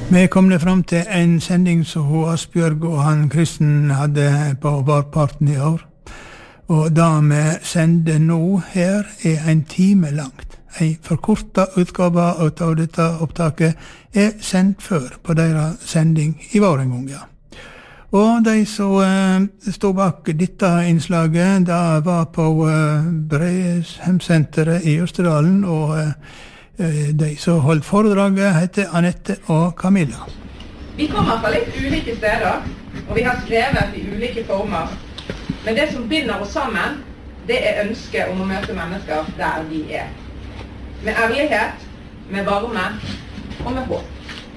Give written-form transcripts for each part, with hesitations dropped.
Vi kom det fram til en sending som Asbjørg og han Kristen hadde på varparten i år. Og det vi sender nå her en time langt. En forkortet utgave av dette opptaket sendt før på deres sending i vår en gang, ja. Og de som stod bak dette innslaget, det var på Breshemsenteret i Østerdalen, og de som holdt foredraget heter Annette og Camilla. Vi kommer fra litt ulike steder, og vi har skrevet i ulike former. Men det som binder oss sammen, det ønsket om å møte mennesker der de er. Med ærlighet, med varme og med håp.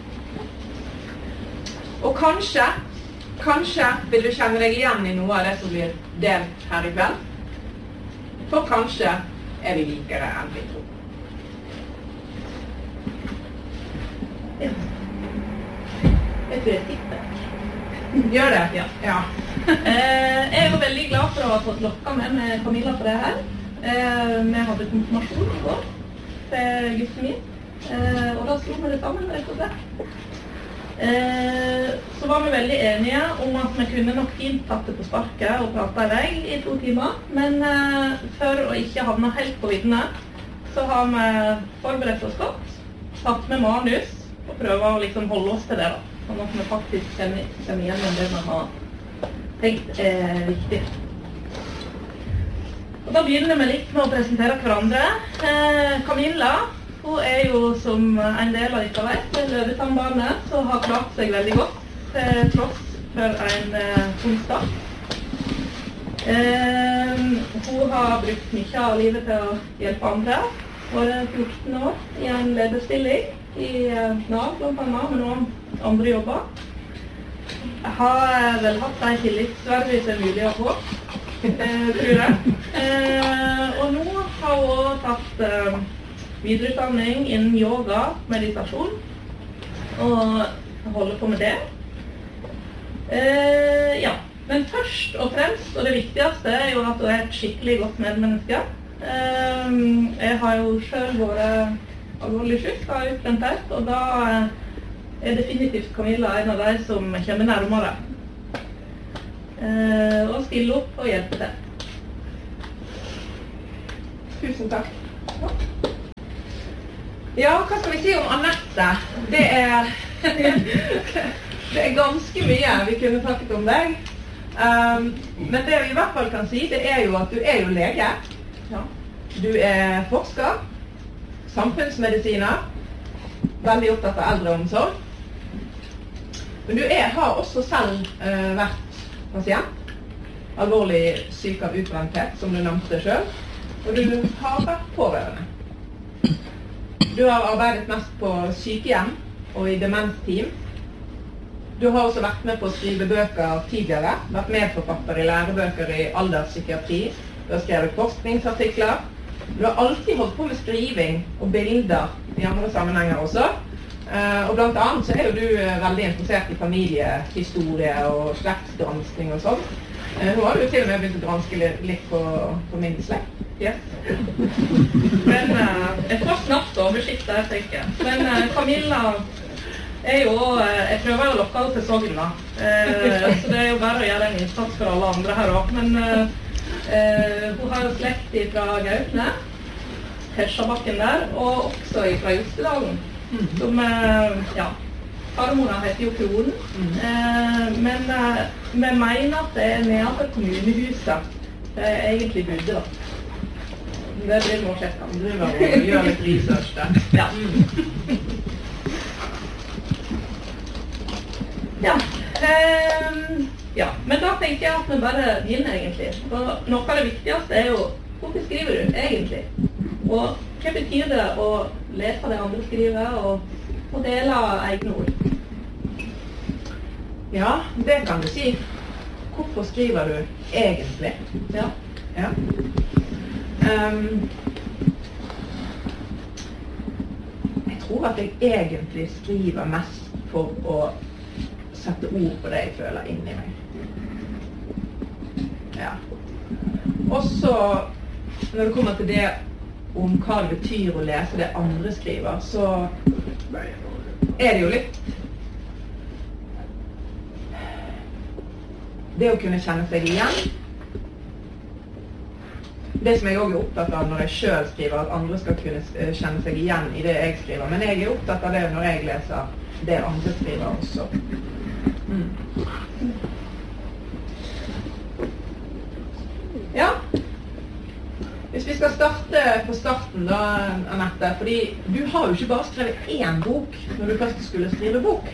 Og kanskje vil du kjenne deg igjen i noe av det som blir delt her i kveld. For kanskje vi likere enn vi tror. Ja. Jeg tror jeg tipper. Gjør det? Ja. Jeg jo veldig glad for å ha fått lokket med Camilla på det her. Vi hadde konfirmasjon i går til gutten min. Og da sto vi det sammen, rett og slett. Så var vi veldig enige om at vi kunne nok fint tatt det på sparket og pratet i vei i 2 timer. Men for å ikke havne helt på viddene, så har vi forberedt oss godt, tatt med manus og prøver å liksom holde oss til det da. Sånn at vi faktisk kommer igjennom det vi har tenkt viktig. Og da begynner vi litt med å presentere hverandre. Camilla, hun jo som en del av dere vet, Løvetannbarnet, som har klart seg veldig godt, til tross for en onsdag. Hun har brukt mye av livet til å hjelpe andre. Hun 14 år i en lederstilling i Nav, blant annet, med noen andre jobber. Jeg har vel hatt en tillitsverdig som mulig å få, tror jeg. Og nå har hun tatt videreutdanning innen yoga, meditasjon, og holder på med det. Ja, men først og fremst, og det viktigste jo at hun et skikkelig godt medmenneske. Jeg har jo selv vært alvorlig syk, da utbrenthet, og da definitivt Camilla en av de som kommer nærmere. Og stille opp og hjelpe til. Tusen takk. Ja, hva skal vi si om Annette? Det ganske mye vi kunne snakket om deg. Men det vi i hvert fall kan si, det jo at du jo lege. Ja. Du forsker, samfunnsmedisiner, veldig opptatt av eldreomsorg. Men du har også selv vært pasient, alvorlig syk av utbrenthet, som du nevnte selv, og du har vært pårørende. Du har arbeidet mest på sykehjem og i demensteam. Du har også vært med på å skrive bøker tidligere, vært medforfatter i lærebøker i alderspsykiatri. Du har skrevet forskningsartikler. Du har alltid holdt på med skriving og bilder i andre sammenhenger også. Og blant annet så jo du veldig interessert i familiehistorie og slektsgranskning og sånn. Nå har du til og med begynt å granske litt på min slekt. Yes. Men jeg får snart oversikt der, tenker jeg. Men Camilla jo, jeg prøver jo å lokke henne til Sogn da. Så det jo bare å gjøre en innsats for alle andre her også. Men hun har jo slekt fra Gautne, Hersjabakken der, og også fra Jostedalen. Som, ja, farmora heter jo Kronen. Men vi mener at det nedenfor kommunehuset. Det egentlig bodde da. Det blir nå slett. Du må gjøre litt research der. Ja. Ja, men da tenker jeg at vi bare begynner egentlig. Og noe av det viktigste jo, hvorfor skriver du egentlig? Og hva betyr det å lese det andre skriver og dele egne ord? Ja, det kan du si. Hvorfor skriver du egentlig? Ja. Jeg tror at jeg egentlig skriver mest for å sette ord på det jeg føler inni meg. Ja. Og så, når det kommer til det om hva det betyr å lese det andre skriver, så det jo litt det å kunne kjenne seg igjen. Det som jeg også er opptatt av når jeg selv skriver, at andre skal kunne kjenne seg igjen i det jeg skriver. Men jeg er opptatt av det når jeg leser det andre skriver også. Ja. Hvis vi skal starte på starten da, Annette, fordi du har jo ikke bare skrevet én bok når du først skulle skrive bok.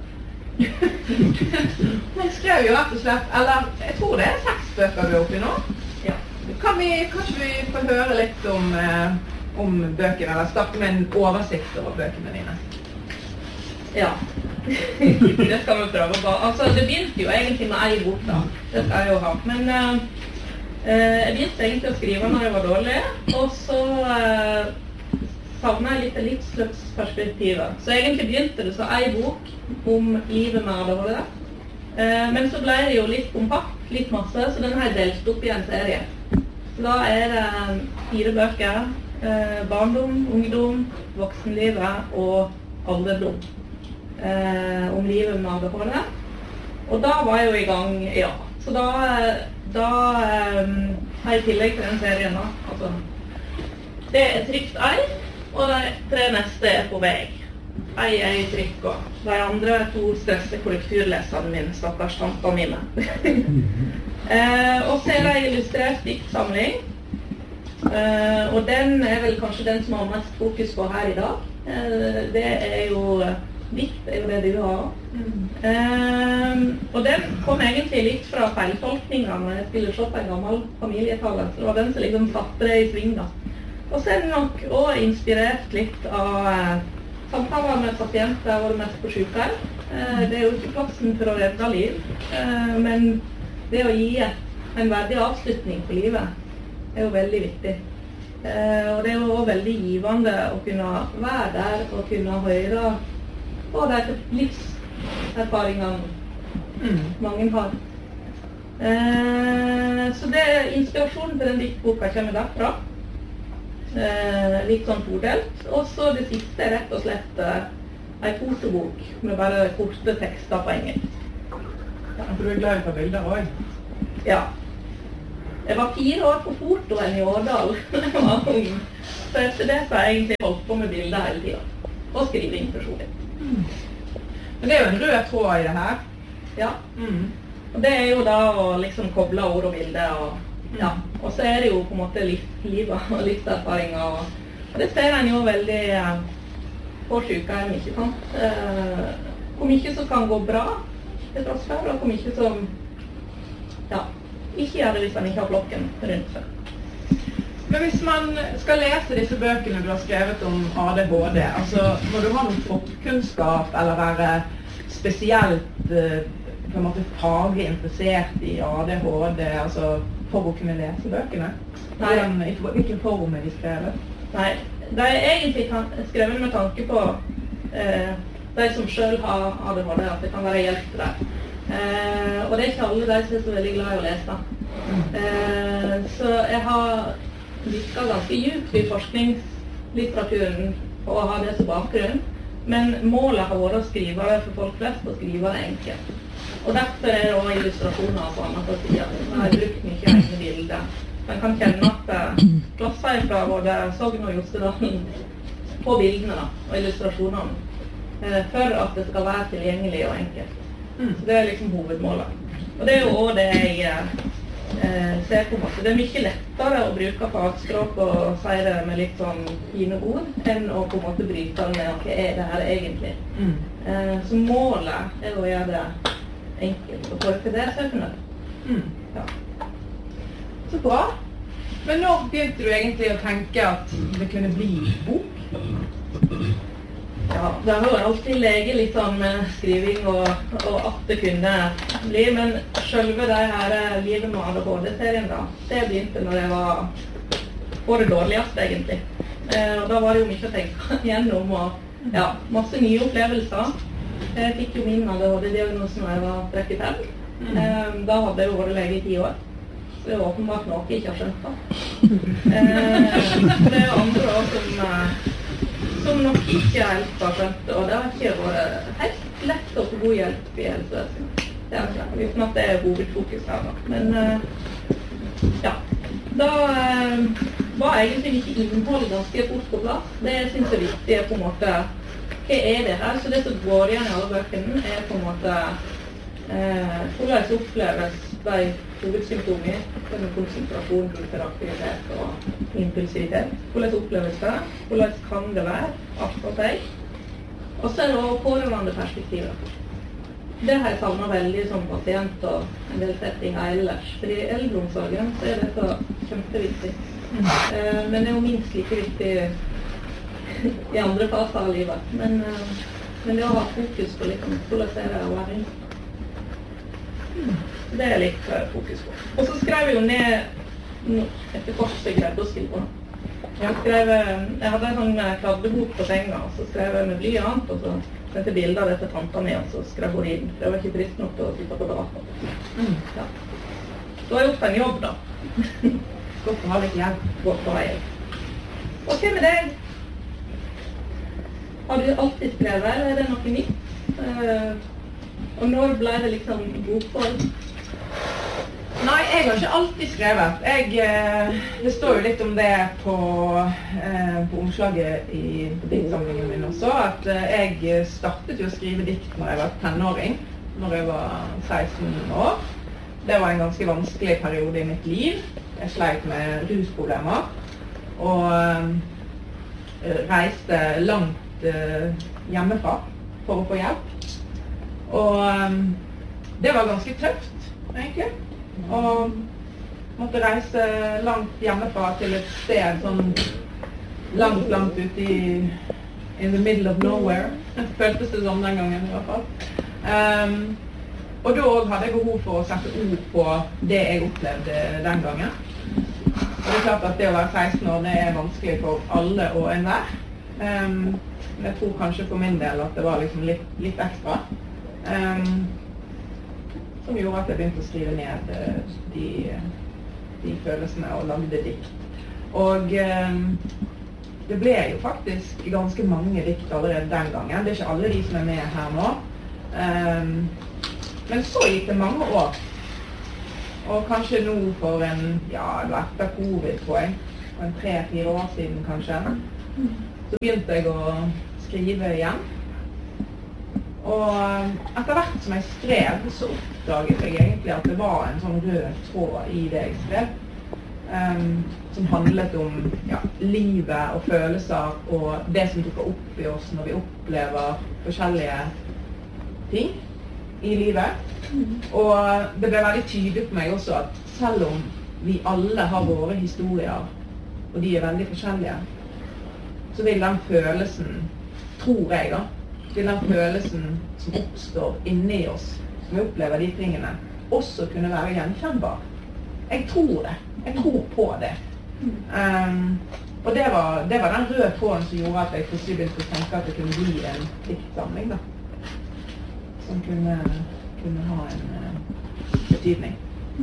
Jeg skrev jo rett og slett, eller jeg tror det 6 bøker du er oppi nå. Ja. Kanskje vi får høre litt om bøkene, eller starte med en oversikt over bøkene dine? Ja, det skal vi prøve på. Altså, det begynte jo egentlig med en bok da, det skal jeg jo ha. Men jeg begynte egentlig å skrive når jeg var dårlig, og så savnet jeg litt livsløpsperspektivet. Så egentlig begynte det så en bok om livet med ADHD. Men så ble det jo litt kompakt, litt masse, så den har jeg delt opp i en serie. Så da er det 4 bøker, barndom, ungdom, voksenlivet og alderdom. Om livet med ADHD. Og da var jeg jo i gang, ja. Så da har jeg i tillegg til den serien da, altså, det er trykt ei, og de 3 neste er på vei. Ei er i trykk, og de andre 2 største korrekturleserne mine, stakkars tantene mine. Og så er det en illustrert diktsamling, og den er vel kanskje den som har mest fokus på her i dag. Det er jo dikt, er jo det du har. Og den kom egentlig litt fra feiltolkninger når jeg skulle se på en gammel familietale, så det var den som liksom satte det i sving da. Og så er den nok også inspirert litt av samtaler med pasienter og det mest på sykehjem. Det er jo ikke plassen for å redde liv, men det å gi en verdig avslutning på livet er jo veldig viktig. Og det er jo også veldig givende å kunne være der og kunne høre på de livserfaringene mange har. Så det inspirasjonen til den diktboka kommer derfra. Litt sånn todelt. Og så det siste er rett og slett en fotobok med bare korte tekster på engelsk. Ja, for du er glad i å ta bilder også? Ja. Jeg var 4 år på fotoen i Årdal da jeg var ung. Så etter det så har jeg egentlig holdt på med bilder hele tiden. Og skriving personlig. Men det er jo en rød tråd i det her. Ja. Og det er jo da å liksom koble ord og bilder og ja. Og så er det jo på en måte livet og livserfaringer og det ser en jo veldig på sykehjem, ikke sant? Hvor mye som kan gå bra til tross for, og hvor mye som ja, ikke gjør det hvis man ikke har flokken rundt seg. Men hvis man skal lese disse bøkene du har skrevet om ADHD, altså må du ha noen forkunnskap eller være spesielt på en måte faglig interessert i ADHD, altså for å kunne lese bøkene? Nei. Hvilken form er de skrevet? Nei, de er egentlig skrevet med tanke på de som selv har ADHD, at det kan være hjelp til det. Og det er ikke alle de som er så veldig glad i å lese. Så jeg har virker ganske djupt i forskningslitteraturen på å ha det som bakgrunn, men målet har vært å skrive det for folk flest og skrive det enkelt. Og derfor er det også illustrasjoner og sånn på siden. Jeg har brukt mye egne bilder. Man kan kjenne at klasser fra både Sogn og Jostedalen på bildene da, og illustrasjonene for at det skal være tilgjengelig og enkelt. Så det er liksom hovedmålet. Og det er jo også det jeg ser på en måte. Det er mye lettere å bruke fagspråk og si det med litt sånn fine ord enn å på en måte bryte det med hva er det her egentlig. Så målet er å gjøre det enkelt og folk til det søkende. Ja. Så bra. Men når begynte du egentlig å tenke at det kunne bli bok? Ja, det har jo alltid leget litt sånn med skriving og at det kunne bli, men selve det her livet med ADHD-serien da, det begynte når jeg var på det dårligste egentlig. Og da var det jo mye å tenke gjennom og ja, masse nye opplevelser. Jeg fikk jo min ADHD-diagnosen når jeg var 35. Da hadde jeg jo vært lege i 10 år. Så det er åpenbart noe jeg ikke har skjønt da. Det er jo andre år som nok ikke helt har skjønt, og det har ikke vært helt lett å få god hjelp i helsevesenet. uten at det hovedfokus her nå. Men ja, da var egentlig ikke innholdet ganske fort på plass. Det synes jeg er viktig på en måte, hva det her? Så det som går igjen i alle bøkene på en måte hvordan oppleves de hovedsymptomer, som konsentrasjon, hyperaktivitet og impulsivitet. Hvordan oppleves det? Hvordan kan det være akkurat seg? Og så det også pårørende perspektivet. Det har jeg savnet veldig som pasient og en del settinger ellers. For i eldreomsorgen så det så kjempeviktig. Men det jo minst like viktig i andre faser av livet. Men det å ha fokus på liksom, hvordan det å være inn. Det litt fokus på. Og så skrev jeg jo ned etter kort så jeg greide å skrive på. Jeg hadde en sånn kladdebok på senga, og så skrev jeg med blyant, og så sendte bilder av det til tanta mi, og så skrev hun inn. Det var ikke trist nok til å sitte på debatten. Ja. Så har jeg gjort en jobb, da. Godt å ha litt hjelp. Godt å ha hjelp. Og hva med deg? Har du alltid skrevet, eller det noe nytt? Og når ble det liksom bokform? Nei, jeg har ikke alltid skrevet. Det står jo litt om det på omslaget på diktsamlingen min også, at jeg startet jo å skrive dikt når jeg var tenåring, når jeg var 16 år. Det var en ganske vanskelig periode i mitt liv. Jeg sleit med rusproblemer, og reiste langt hjemmefra for å få hjelp. Og det var ganske tøft, egentlig. Og måtte reise langt hjemmefra til et sted sånn langt ute in the middle of nowhere. Føltes det sånn den gangen i hvert fall. Og da hadde jeg behov for å sette ord på det jeg opplevde den gangen. Og det klart at det å være 16 år, det vanskelig for alle og enhver. Men jeg tror kanskje for min del at det var liksom litt ekstra. Som gjorde at jeg begynte å skrive ned de følelsene og lagde dikt. Og det ble jo faktisk ganske mange dikt allerede den gangen. Det ikke alle de som med her nå. Men så gikk det mange år. Og kanskje nå for etter covid på en 3-4 år siden kanskje, så begynte jeg å skrive igjen. Og etter hvert som jeg skrev, så oppdaget jeg egentlig at det var en sånn rød tråd i det jeg skrev, som handlet om livet og følelser og det som dukker opp i oss når vi opplever forskjellige ting i livet. Og det ble veldig tydelig for meg også at selv om vi alle har våre historier, og de veldig forskjellige, så vil den følelsen, tror jeg da, vil den følelsen som oppstår inni oss, som vi opplever de tingene, også kunne være gjenkjennbar. Jeg tror det. Jeg tror på det. Og det var den røde tråden som gjorde at jeg plutselig begynte å tenke at det kunne bli en diktsamling, da. Som kunne ha en betydning.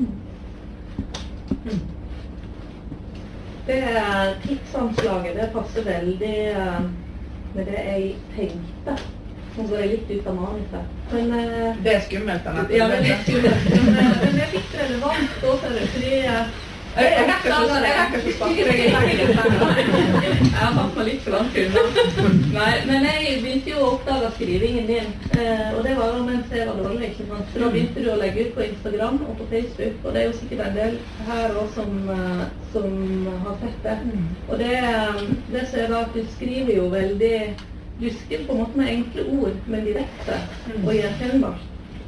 Det tidsanslaget, det passer veldig med det jeg tenkte. Nå går jeg litt ut av manuset. Men det skummelt, Annette. Ja, det skummelt. Men det litt relevant også, fordi jeg rekker ikke snakke deg i leggen. Jeg har hatt meg litt for langt unna. Nei, men jeg begynte jo å oppdage skrivingen din, og det var jo mens jeg var dårlig, ikke sant? Så da begynte du å legge ut på Instagram og på Facebook, og det er jo sikkert en del her også som har sett det. Og det ser da at du skriver jo veldig, du skriver på en måte med enkle ord, men direkte og gjenkjennbart.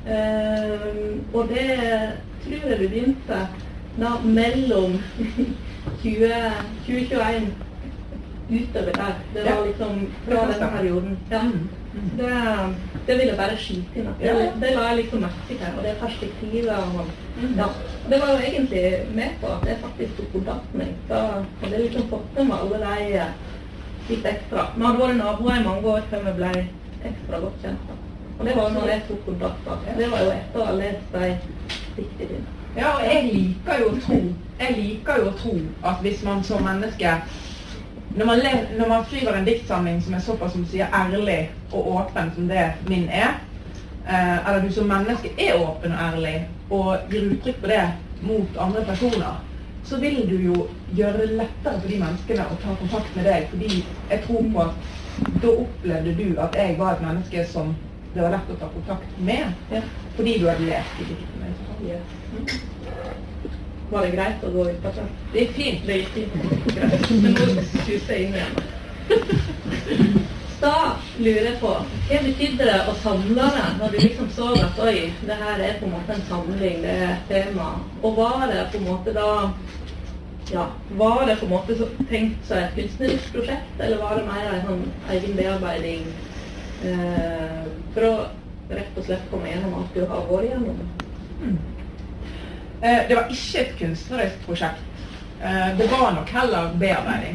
Og det tror jeg du begynte da mellom 2021 utover der. Det var liksom fra denne perioden. Ja. Det ville jeg bare skite inn. Det la jeg liksom merke til, og det perspektivet. Ja. Det var jo egentlig med på at jeg faktisk tok kontakt med deg. Da hadde jeg liksom fått med meg alle de litt ekstra. Vi hadde vært naboer i mange år før vi ble ekstra godt kjent. Og det var når jeg tok kontakt. Det var jo etter å ha lest de riktig dine. Ja, og jeg liker jo å tro at hvis man som menneske, når man skriver en diktsamling som såpass som sier ærlig og åpen som det min eller du som menneske åpen og ærlig, og gir uttrykk på det mot andre personer, så vil du jo gjøre det lettere for de menneskene å ta kontakt med deg, fordi jeg tror på at da opplevde du at jeg var et menneske som det var lett å ta kontakt med, fordi du hadde lest i diktene. Var det greit å gå ut på det? Det gikk fint. Det gikk fint. Greit. Men nå synes jeg inn igjen. Da lurer jeg på, hva betydde det å samle det, når du liksom så at oi, det her på en måte en samling, det et tema, og var det på en måte da, var det på en måte tenkt som et kunstnerisk prosjekt, eller var det mer en sånn egen bearbeiding for å rett og slett komme gjennom alt du har vært gjennom? Det var ikke et kunstnerisk prosjekt. Det var nok heller bearbeiding.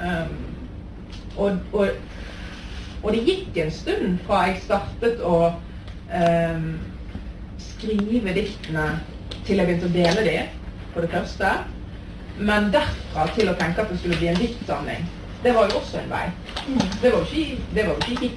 Og det gikk en stund fra jeg startet å skrive diktene til jeg begynte å dele de, for det første. Men derfra til å tenke at det skulle bli en diktsamling, det var jo også en vei. Det var jo ikke hit.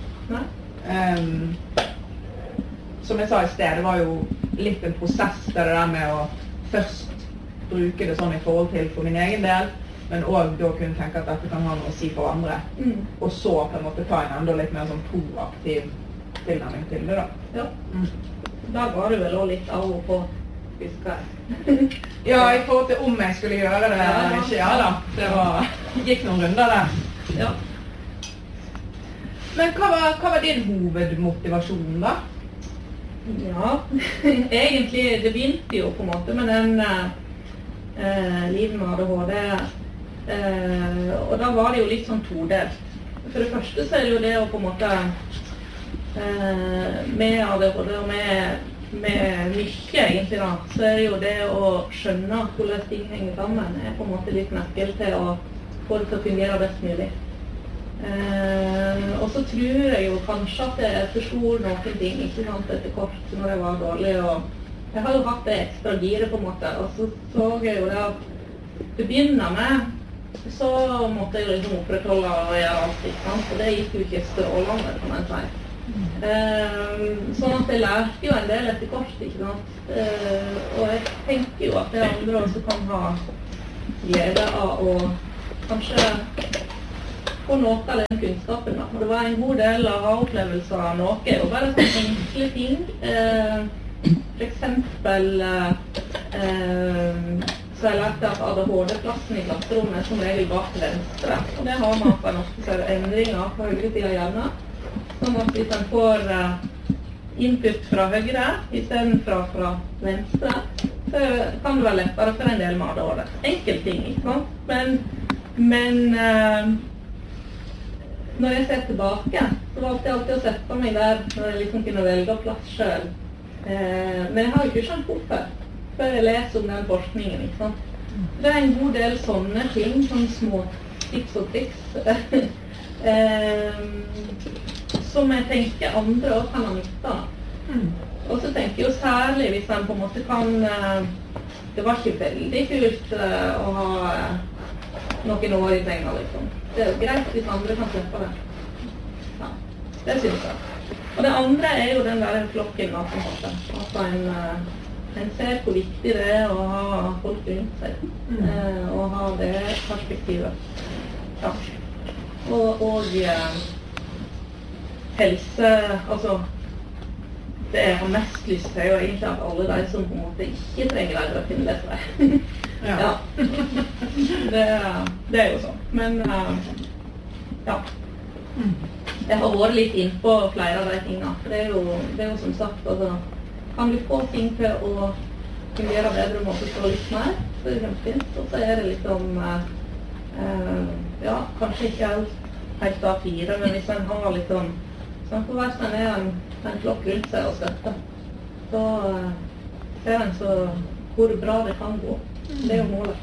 Som jeg sa i sted, det var jo litt en prosess det der med å først bruke det sånn i forhold til for min egen del, men også da kunne tenke at dette kan ha noe å si for andre. Og så på en måte ta en enda litt mer sånn proaktiv tilnærming til det da. Ja. Da var du vel også litt av og på, husker jeg. Ja, i forhold til om jeg skulle gjøre det eller ikke, ja da. Det gikk noen runder der. Ja. Men hva var din hovedmotivasjon da? Ja, egentlig, det begynte jo på en måte med den livet med ADHD, og da var det jo litt sånn todelt. For det første så er det jo det å på en måte med ADHD og med mye egentlig da, så er det jo det å skjønne hvordan ting henger sammen, er på en måte litt nøkkel til å få det til å fungere best mulig. Og så tror jeg jo kanskje at jeg forsto noen ting, ikke sant, etter kort når jeg var dårlig, og jeg har jo hatt det ekstra giret på en måte, og så jeg jo det at til å begynne med, så måtte jeg jo liksom opprettholde og gjøre alt, ikke sant, og det gikk jo ikke strålende, kan jeg si. Sånn at jeg lærte jo en del etter kort, ikke sant, og jeg tenker jo at det andre også kan ha glede av å kanskje få noe av den kunnskapen da. Det var en god del av opplevelser av noe, og bare sånne enkle ting. For eksempel så jeg lærte at ADHD-plassen i klasserommet er som regel bak til venstre. Og det har man på en ofte endringer på høyre siden av hjernen. Sånn at hvis en får input fra høyre i stedet fra venstre, så kan det være lettere for en del med ADHD. Enkelt ting, ikke sant? Men når jeg ser tilbake, så valgte jeg alltid å sette meg der når jeg liksom kunne velge plass selv. Men jeg har jo ikke skjønt hvorfor før jeg leser om den forskningen, ikke sant? Det er en god del sånne ting, sånne små tips og triks, som jeg tenker andre også kan ha nytte av. Og så tenker jeg jo særlig hvis en på en måte kan, det var ikke veldig kult å ha noen år i penger, liksom. Det er jo greit hvis andre kan slippe det. Ja, det synes jeg. Og det andre er jo den der flokken av at en ser hvor viktig det er å ha folk rundt seg, og ha det perspektivet. Ja. Og helse, altså det jeg har mest lyst til er jo egentlig at alle de som på en måte ikke trenger det, å finne lese det. Ja. Det er jo sånn. Men ja. Jeg har vært litt inn på flere av de tingene. Det er jo som sagt, altså, kan du få ting til å fungere bedre og måtte stå litt mer, så er det kjempefint. Og så er det liksom, ja, kanskje ikke helt A4, men hvis en har litt sånn, sånn på hver stedet er en flokk rundt seg og støtte, så ser en så hvor bra det kan gå. Det er jo målet.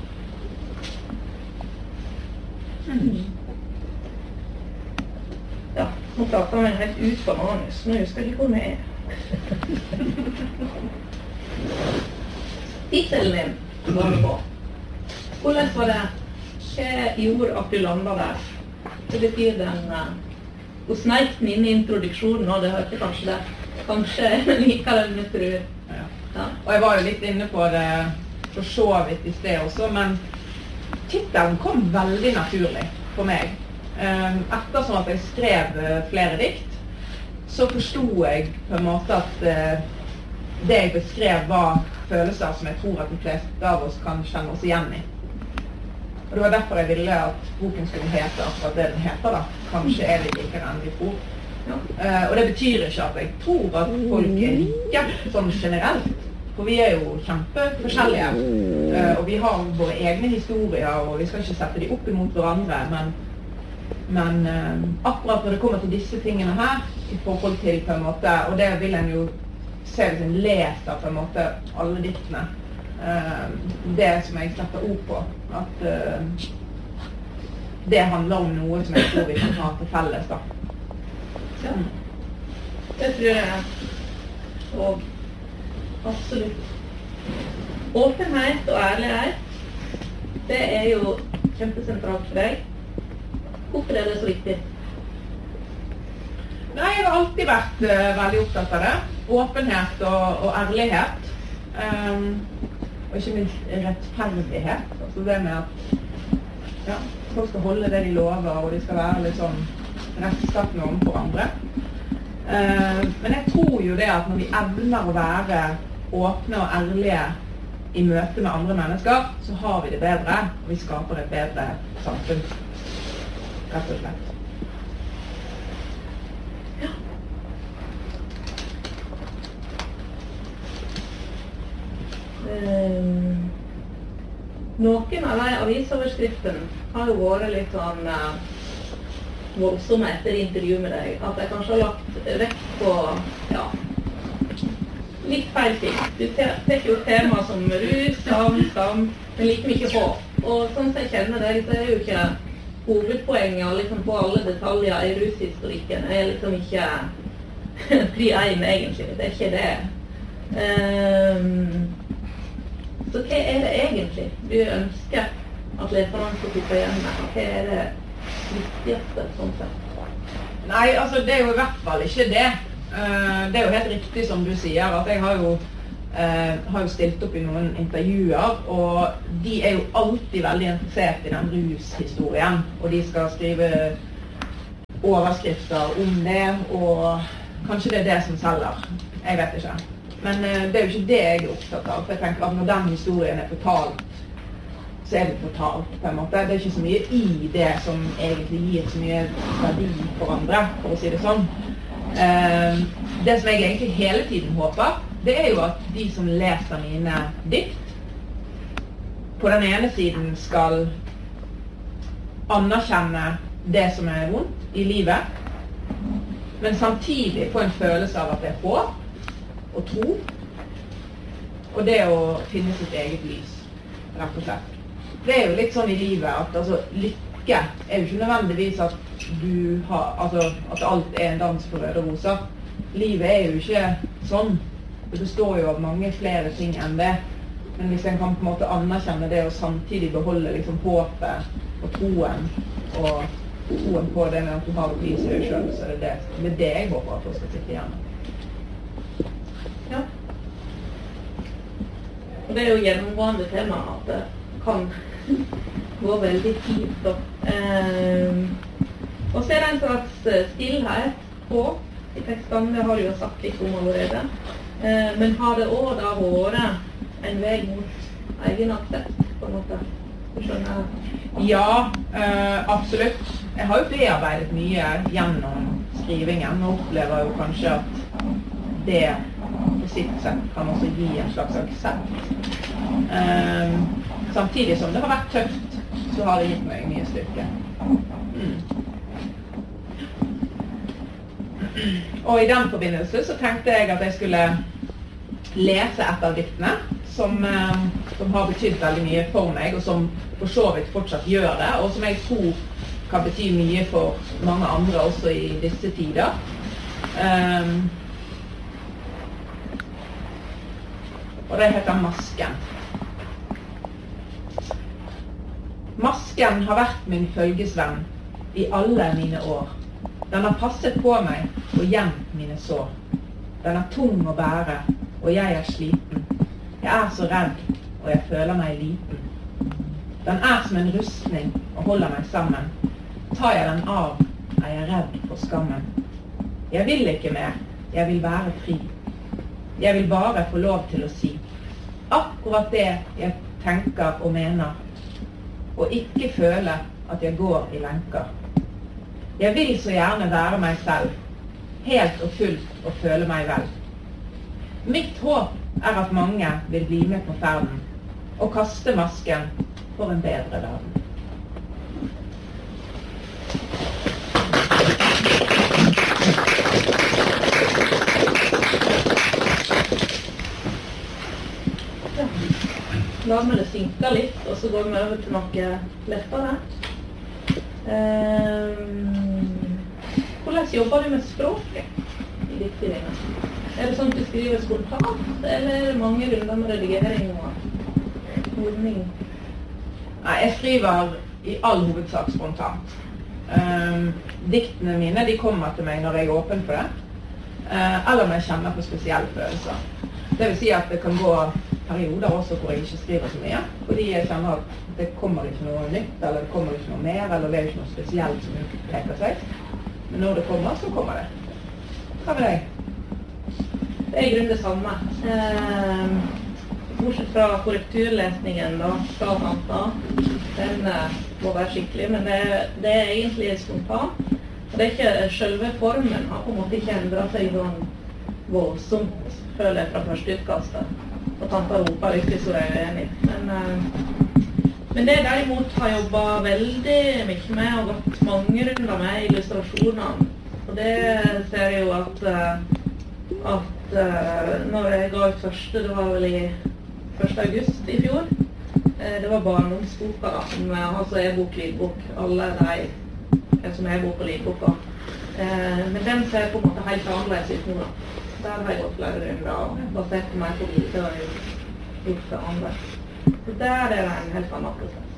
Ja, nå prater vi helt ut på manus. Nå husker jeg ikke hvor vi er. Tittelen din var det på. Hvordan var det? Hva gjorde at du landet der? Det betyr den... Du sneik den inn i introduksjonen, og det hørte kanskje det. kanskje liker den med tror. Ja. Og jeg var jo litt inne på det for så vidt i sted også, men titelen kom veldig naturlig for meg. Ettersom at jeg skrev flere dikt, så forstod jeg på en måte at det jeg beskrev var følelser som jeg tror at de fleste av oss kan kjenne oss igjen i. Og det var derfor jeg ville at boken skulle hete akkurat det den heter da. Kanskje er det likere enn vi tror. Og det betyr ikke at jeg tror at folk er like sånn generelt. For vi er jo kjempeforskjellige. Og vi har våre egne historier, og vi skal ikke sette de opp imot hverandre. Men akkurat når det kommer til disse tingene her, i forhold til på en måte, og det vil en jo se hvis en leser på en måte alle diktene, det som jeg setter ord på, at det handler om noe som jeg tror vi kan ha til felles da. Ja, det tror jeg. Og absolutt. Åpenhet og ærlighet, det er jo kjempesentralt for deg. Hvorfor er det så viktig? Nei, jeg har alltid vært veldig opptatt av det. Åpenhet og ærlighet. Og ikke minst rettferdighet. Altså det med at folk skal holde det de lover, og de skal være litt sånn rettskattende overfor andre. Men jeg tror jo det at når vi evner å være åpne og ærlige i møte med andre mennesker, så har vi det bedre, og vi skaper et bedre samfunn. Rett og slett. Ja. Noen av de avisoverskriftene har jo vært litt sånn voldsomme etter intervju med deg, at jeg kanskje har lagt vekt på litt feil ting. Du tar jo tema som rus, skam, men like mye håp. Og sånn som jeg kjenner deg, så er jo ikke hovedpoenget liksom, på alle detaljer i rushistorikken er liksom ikke pri 1 egentlig, det er ikke det. Så hva er det egentlig du ønsker at leserne skal sitte igjen med? Hva er det viktigste sånn sett? Nei, altså det er jo i hvert fall ikke det. Det er jo helt riktig som du sier, at jeg har jo stilt opp i noen intervjuer, og de er jo alltid veldig interessert i den rushistorien, og de skal skrive overskrifter om det, og kanskje det er det som selger. Jeg vet ikke. Men det er jo ikke det jeg er opptatt av, for jeg tenker at når den historien er fortalt, så er det fortalt på en måte. Det er ikke så mye i det som egentlig gir så mye verdi for andre, for å si det sånn. Det som jeg egentlig hele tiden håper, det er jo at de som leser mine dikt, på den ene siden skal anerkjenne det som er vondt i livet, men samtidig få en følelse av at det er håp, og tro, og det å finne sitt eget lys, rett og slett. Det er jo litt sånn i livet at altså, lykke er jo ikke nødvendigvis at at alt er en dans for røde roser. Livet er jo ikke sånn. Det består jo av mange flere ting enn det. Men hvis en kan på en måte anerkjenne det og samtidig beholde liksom håpet og troen på det med at du har et lys i deg selv, så er det det jeg håper at du skal sitte igjen. Ja. Og det er jo gjennomgående tema at det kan gå veldig fint da. Og så er det en slags stillhet på i tekstene, det har du jo sagt litt om allerede. Men har det også da vært en vei mot egen aksept, på en måte? Du skjønner? Ja, absolutt. Jeg har jo bearbeidet mye gjennom skrivingen, og opplever jo kanskje at det på sitt sett kan også gi en slags aksept. Samtidig som det har vært tøft, så har det gitt meg mye styrke. Og i den forbindelse så tenkte jeg at jeg skulle lese et av diktene som har betydd veldig mye for meg, og som for så vidt fortsatt gjør det, og som jeg tror kan bety mye for mange andre også i disse tider. Og det heter Masken. Masken har vært min følgesvenn i alle mine år. Den har passet på meg og gjemt mine sår. Den er tung å bære, og jeg er sliten. Jeg er så redd, og jeg føler meg liten. Den er som en rustning og holder meg sammen. Tar jeg den av, er jeg redd for skammen. Jeg vil ikke mer, jeg vil være fri. Jeg vil bare få lov til å si akkurat det jeg tenker og mener, og ikke føle at jeg går i lenker. Jeg vil så gjerne være meg selv, helt og fullt og føle meg vel. Mitt håp er at mange vil bli med på ferden, og kaste masken for en bedre verden. La meg det synke litt, og så går vi over til noe lettere. Hvordan jobber du med språket i diktet? Er det sånn at du skriver spontant, eller er det mange runder med redigering og ordning? Nei, jeg skriver i all hovedsak spontant. Diktene mine, de kommer til meg når jeg er åpen for det, eller når jeg kjenner på spesielle følelser. Det vil si at det kan gå perioder også hvor jeg ikke skriver så mye, fordi jeg kjenner at det kommer ikke noe nytt, eller det kommer ikke noe mer, eller det er ikke noe spesielt som utpeker seg. Men når det kommer, så kommer det. Hva med deg? Det er i grunnen det samme. Bortsett fra korrekturlesningen da, fra Hanta, den må være skikkelig, men det er egentlig spontant. Det er ikke selve formen, har på en måte ikke endret seg sånn voldsomt, føler jeg, fra første utkastet. Og Tanta roper ikke, så er jeg enig. Men det derimot har jeg jobbet veldig mye med, og gått mange runder med illustrasjonene. Og det ser jeg jo at når jeg ga ut første, det var vel i 1. august i fjor, det var barndomsboka da, som altså e-bok, lydbok, alle de som er bok og lydboka. Men den ser på en måte helt annerledes ut nå da. Der har jeg gått flere runder og basert meg på bilder og gjort det andre. Så der er det en helt annen prosess.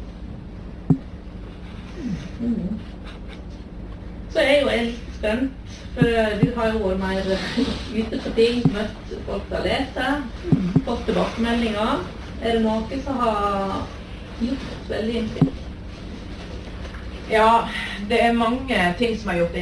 Så er jeg jo helt spent, for du har jo vært mer ute på ting, møtt folk til å lese, fått tilbakemeldinger. Er det noe som har gjort veldig inntrykk? Ja, det er mange ting som har gjort inntrykk.